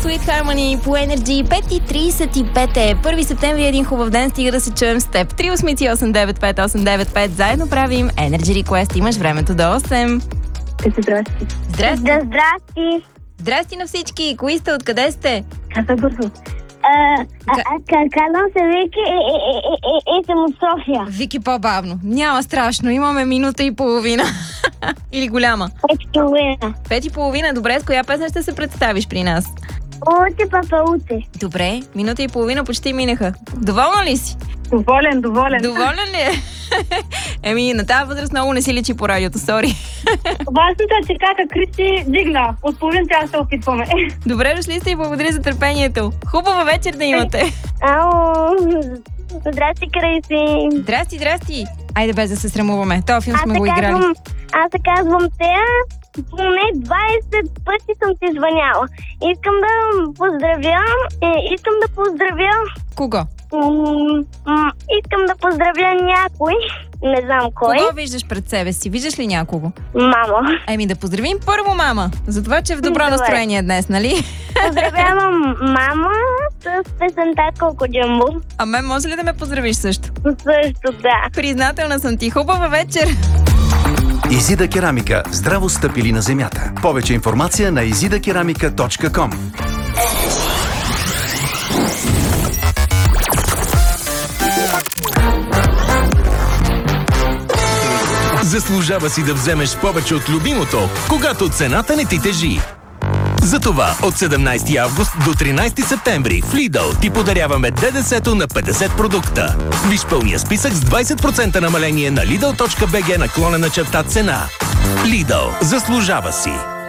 Sweet Harmony по Energy. 5:35 е. 1 септември е един хубав ден, стига да се чуем с теб. 388-95895. Заедно правим Energy Request. Имаш времето до 8. Здрасти. Здрасти. Здрасти. Здрасти на всички. Кои сте? Откъде сте? Казвам Казвам се Вики и съм от София. Вики, по-бавно. Няма страшно. Имаме минута и половина. Или голяма? 5:30. 5:30. Добре, с коя песен ще се представиш при нас? Уте, папа, уте. Добре, минута и половина почти минаха. Доволна ли си? Доволен. Доволен ли е? Еми, на тази възраст много не си личи по радиото, сори. Важното е, че кака Кристи дигна. От половин час се опитваме. Добре дошли сте и благодаря за търпението. Хубава вечер да имате. Ау, здрасти, Криси. Здрасти. Айде без да се срамуваме. Този филм сме го играли. Аз се казвам Тея. Поне 20 пъти съм ти звъняла. Искам да поздравя. Кого? Искам да поздравя някой. Не знам кой. Кого виждаш пред себе си? Виждаш ли някого? Мама. Еми да поздравим първо мама. За това, че е в добро настроение днес, нали? Поздравявам мама с песента Коко Джамбо. А мен може ли да ме поздравиш също? Също, да. Признателна съм ти. Хубава вечер! Изида керамика. Здраво стъпили на земята. Повече информация на izidakeramika.com. Заслужава си да вземеш повече от любимото, когато цената не ти тежи. Затова от 17 август до 13 септември в Lidl ти подаряваме ДДС-то на 50 продукта. Виж пълния списък с 20% намаление на lidl.bg/цена. Lidl. Заслужава си.